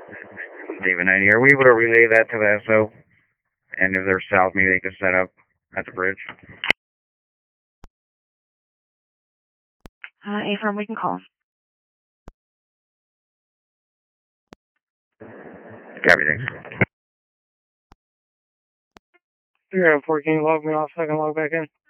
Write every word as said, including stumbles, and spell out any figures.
David ninety, are we able to relay that to the S O? And if they're south, maybe they can set up at the bridge. Uh, A-firm, we can call. Copy, thanks. You're at fourteen, log me off so I can log back in.